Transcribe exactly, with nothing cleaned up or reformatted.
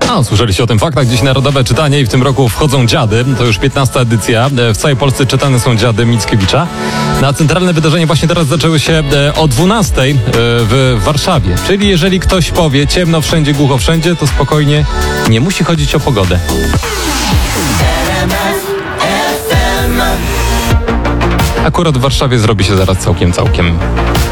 A, słyszeliście o tym faktach. Dziś Narodowe Czytanie i w tym roku wchodzą dziady. To już piętnasta edycja. W całej Polsce czytane są dziady Mickiewicza. Na centralne wydarzenie właśnie teraz zaczęły się o dwunastej w Warszawie. Czyli jeżeli ktoś powie ciemno wszędzie, głucho wszędzie, to spokojnie nie musi chodzić o pogodę. Akurat w Warszawie zrobi się zaraz całkiem, całkiem